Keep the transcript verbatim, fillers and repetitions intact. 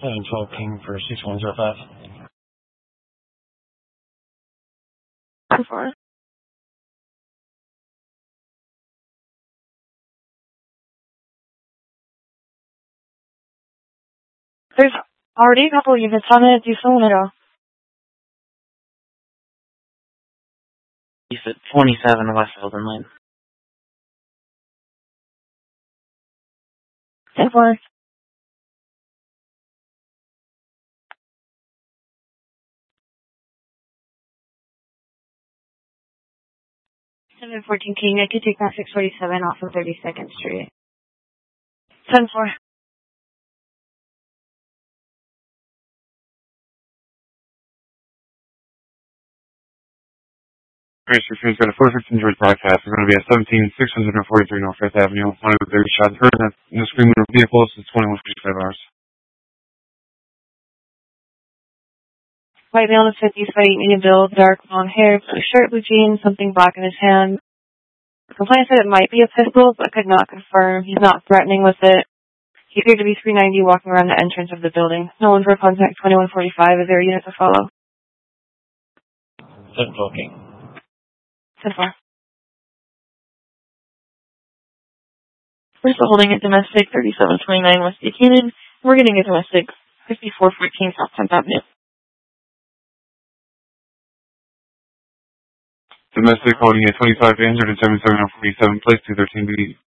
seven twelve King for six one zero five. ten four. There's already a couple units on it. Do you still want to go? He's at twenty-seven West Eldon Lane. ten four. seven fourteen King. I could take that six forty-seven off of thirty-second Street. ten four. Great, your train's got a four fifteen George broadcast. We're going to be at seventeen six forty-three North Fifth Avenue. One of the thirty shots heard in the screaming of vehicles is twenty-one fifty-five hours. White male in his fifties, fighting medium build, dark blonde hair, blue shirt, blue jeans, something black in his hand. The complaint said it might be a pistol, but could not confirm. He's not threatening with it. He appeared to be three ninety walking around the entrance of the building. No one for contact twenty-one forty-five. Is there a unit to follow? seven twelve King. ten four. We're still holding it domestic thirty-seven twenty-nine West Buchanan. We're getting a domestic fifty-four fourteen South tenth Avenue. Domestic holding at twenty-five eight hundred and seventy-seven forty-seven, place two thirteen B.